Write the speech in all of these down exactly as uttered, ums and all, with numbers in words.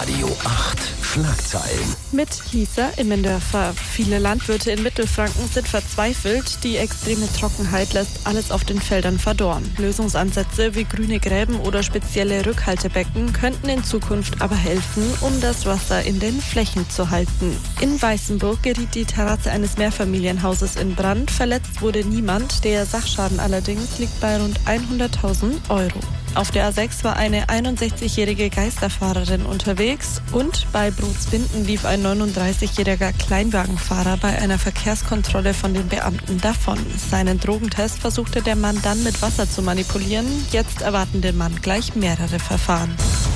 Radio acht Schlagzeilen. Mit Lisa Immendörfer. Viele Landwirte in Mittelfranken sind verzweifelt. Die extreme Trockenheit lässt alles auf den Feldern verdorren. Lösungsansätze wie grüne Gräben oder spezielle Rückhaltebecken könnten in Zukunft aber helfen, um das Wasser in den Flächen zu halten. In Weißenburg geriet die Terrasse eines Mehrfamilienhauses in Brand. Verletzt wurde niemand. Der Sachschaden allerdings liegt bei rund hunderttausend Euro. Auf der A sechs war eine einundsechzigjährige Geisterfahrerin unterwegs und bei Brotsbinden lief ein neununddreißigjähriger Kleinwagenfahrer bei einer Verkehrskontrolle von den Beamten davon. Seinen Drogentest versuchte der Mann dann mit Wasser zu manipulieren. Jetzt erwarten den Mann gleich mehrere Verfahren.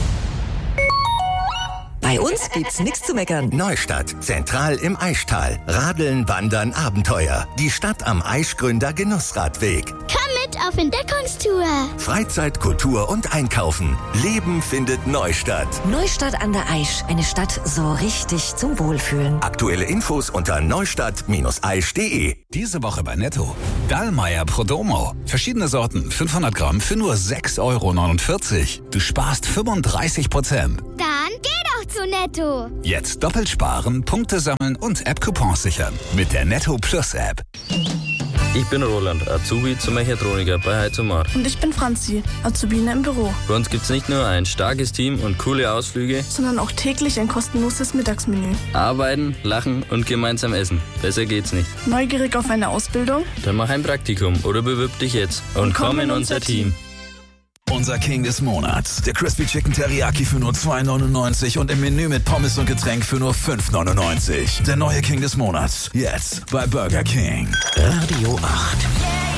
Bei uns gibt's nichts zu meckern. Neustadt, zentral im Aischtal. Radeln, Wandern, Abenteuer. Die Stadt am Aischgründer Genussradweg. Komm mit auf Entdeckungstour. Freizeit, Kultur und Einkaufen. Leben findet Neustadt. Neustadt an der Aisch. Eine Stadt so richtig zum Wohlfühlen. Aktuelle Infos unter neustadt Bindestrich aisch punkt de. Diese Woche bei Netto. Dallmayr Prodomo. Verschiedene Sorten, fünfhundert Gramm für nur sechs Euro neunundvierzig. Du sparst fünfunddreißig Prozent. Dann geh doch zu Netto. Jetzt doppelt sparen, Punkte sammeln und App-Coupons sichern. Mit der Netto Plus App. Ich bin Roland, Azubi zum Mechatroniker bei Heizomar. Und ich bin Franzi, Azubine im Büro. Bei uns gibt's nicht nur ein starkes Team und coole Ausflüge, sondern auch täglich ein kostenloses Mittagsmenü. Arbeiten, lachen und gemeinsam essen. Besser geht's nicht. Neugierig auf eine Ausbildung? Dann mach ein Praktikum oder bewirb dich jetzt und, und komm in unser Team. Unser King des Monats. Der Crispy Chicken Teriyaki für nur zwei neunundneunzig und im Menü mit Pommes und Getränk für nur fünf neunundneunzig. Der neue King des Monats. Jetzt bei Burger King. Radio acht.